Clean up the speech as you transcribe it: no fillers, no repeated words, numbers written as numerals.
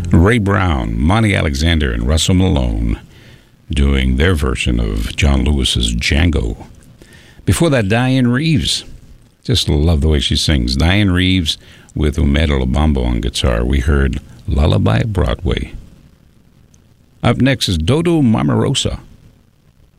Ray Brown, Monty Alexander, and Russell Malone doing their version of John Lewis's Django. Before that, Diane Reeves. Just love the way she sings. Diane Reeves with Umeda Lubambo on guitar. We heard Lullaby Broadway. Up next is Dodo Mamarosa.